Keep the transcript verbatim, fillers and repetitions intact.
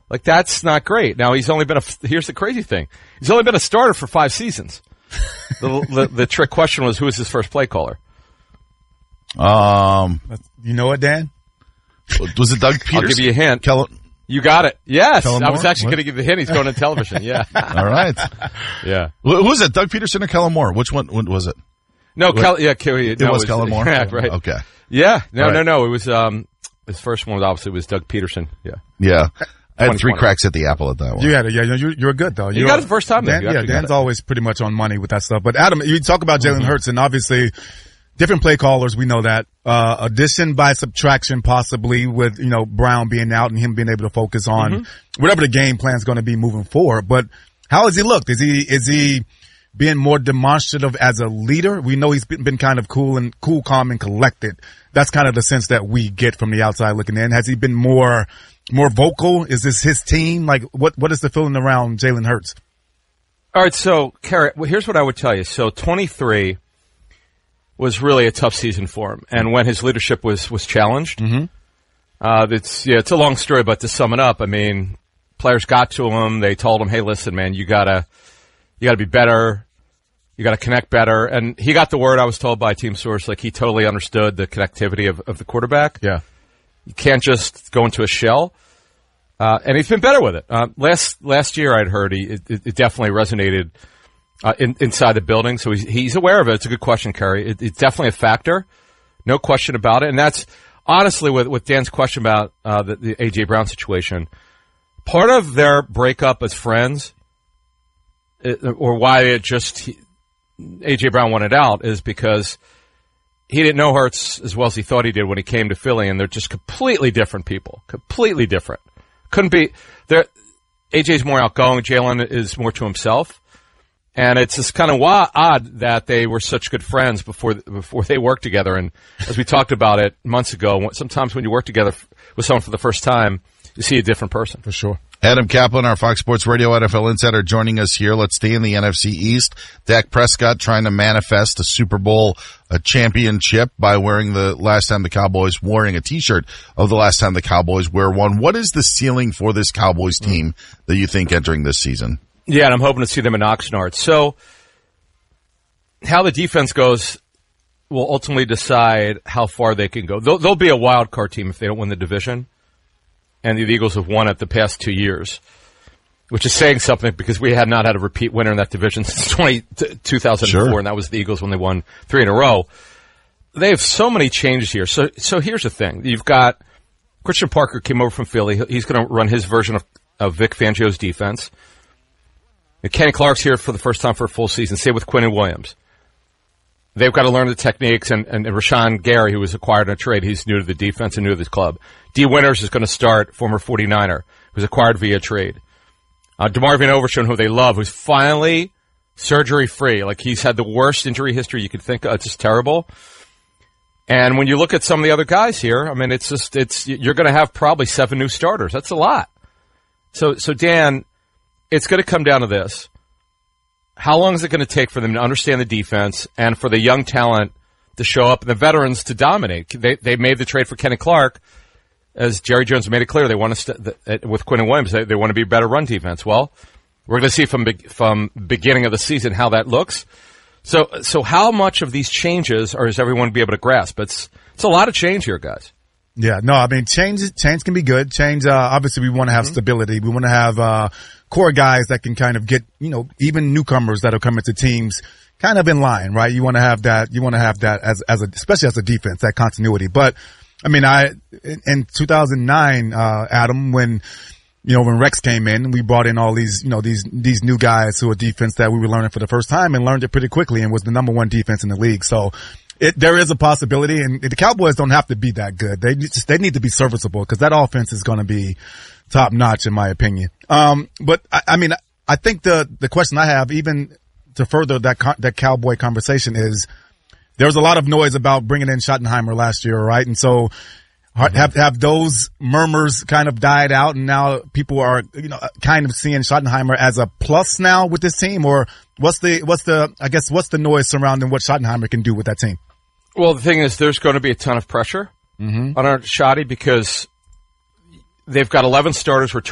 Like, that's not great. Now, he's only been a, here's the crazy thing. He's only been a starter for five seasons. the, the, the trick question was, who was his first play caller? Um, You know what, Dan? was it Doug Peterson? I'll give you a hint. Kel- You got it. Yes. Kellen I was Moore? actually going to give you the hint. He's going to television. Yeah. All right. Yeah. Who was it, Doug Peterson or Kellen Moore? Which one what was it? No, Kel- yeah, Kelly. It no, was Kellen Moore? Yeah, right. Okay. Yeah. No, Right. no, no. It was, um, his first one was obviously was Doug Peterson. Yeah. Yeah. I had three twenty twenty. cracks at the apple at that one. You had it. Yeah, you, you were good, though. You got it the first time, though. Dan, You yeah, actually got Dan's it. always pretty much on money with that stuff. But, Adam, you talk about Jalen Mm-hmm. Hurts, and obviously different play callers, we know that. Uh, addition by subtraction, possibly, with, you know, Brown being out and him being able to focus on Mm-hmm. whatever the game plan is going to be moving forward. But how has he looked? Is he, is he being more demonstrative as a leader? We know he's been, been kind of cool and cool, calm, and collected. That's kind of the sense that we get from the outside looking in. Has he been more, more vocal? Is this his team? Like, what, what is the feeling around Jalen Hurts? All right. So, Carrot, well, here's what I would tell you. So, twenty-three was really a tough season for him. And when his leadership was, was challenged, mm-hmm. uh, it's, yeah, it's a long story, but to sum it up, I mean, players got to him. They told him, hey, listen, man, you gotta, you gotta be better. You gotta connect better. And he got the word, I was told by a team source, like he totally understood the connectivity of, of the quarterback. Yeah. You can't just go into a shell. Uh, and he's been better with it. Uh, last, last year I'd heard he, it, it definitely resonated, uh, in, inside the building. So he's, he's aware of it. It's a good question, Kerry. It, it's definitely a factor. No question about it. And that's honestly with, with Dan's question about, uh, the, the A J Brown situation. Part of their breakup as friends, it, or why it just, he, A J Brown wanted out is because he didn't know Hurts as well as he thought he did when he came to Philly, and they're just completely different people. Completely different. Couldn't be. They're, A J's more outgoing. Jalen is more to himself. And it's just kind of wa- odd that they were such good friends before before they worked together. And as we talked about it months ago, sometimes when you work together with someone for the first time, you see a different person. For sure. Adam Kaplan, our Fox Sports Radio N F L insider, joining us here. Let's stay in the N F C East. Dak Prescott trying to manifest a Super Bowl a championship by wearing the last time the Cowboys, wearing a T-shirt of the last time the Cowboys wear one. What is the ceiling for this Cowboys team that you think entering this season? Yeah, and I'm hoping to see them in Oxnard. So how the defense goes will ultimately decide how far they can go. They'll, they'll be a wild card team if they don't win the division. And the Eagles have won it the past two years, which is saying something because we had not had a repeat winner in that division since twenty, two thousand four, Sure. and that was the Eagles when they won three in a row. They have so many changes here. So, so here's the thing. You've got Christian Parker came over from Philly. He's going to run his version of, of Vic Fangio's defense. And Kenny Clark's here for the first time for a full season. Same with Quinnen Williams. They've got to learn the techniques, and, and, and Rashawn Gary, who was acquired in a trade, he's new to the defense and new to this club. D. Winters is going to start, former forty-niner, who's acquired via trade. Uh, DeMarvin Overshown, who they love, who's finally surgery-free. Like, he's had the worst injury history you could think of. It's just terrible. And when you look at some of the other guys here, I mean, it's just, it's, you're going to have probably seven new starters. That's a lot. So, so Dan, it's going to come down to this. How long is it going to take for them to understand the defense and for the young talent to show up and the veterans to dominate? They they made the trade for Kenny Clark, as Jerry Jones made it clear. They want to st- the, with Quinnen Williams. They, they want to be a better run defense. Well, we're going to see from be- from beginning of the season how that looks. So so how much of these changes are is everyone be able to grasp? It's it's a lot of change here, guys. Yeah, no, I mean, change change can be good. Change, uh, obviously, we want to have mm-hmm. stability. We want to have uh, core guys that can kind of get, you know, even newcomers that are coming to teams kind of in line, right? You want to have that. You want to have that as as a, especially as a defense, that continuity. But I mean, I in, in two thousand nine, uh, Adam, when you know when Rex came in, we brought in all these, you know, these these new guys who are defense that we were learning for the first time and learned it pretty quickly and was the number one defense in the league. So. It, there is a possibility, and the Cowboys don't have to be that good. They just they need to be serviceable because that offense is going to be top notch, in my opinion. Um, but I, I mean, I think the the question I have, even to further that co- that Cowboy conversation, is there was a lot of noise about bringing in Schottenheimer last year, right? And so mm-hmm. have have those murmurs kind of died out, and now people are you know kind of seeing Schottenheimer as a plus now with this team, or what's the what's the I guess what's the noise surrounding what Schottenheimer can do with that team? Well, the thing is, there's going to be a ton of pressure mm-hmm. on our Schotty because they've got eleven starters returning.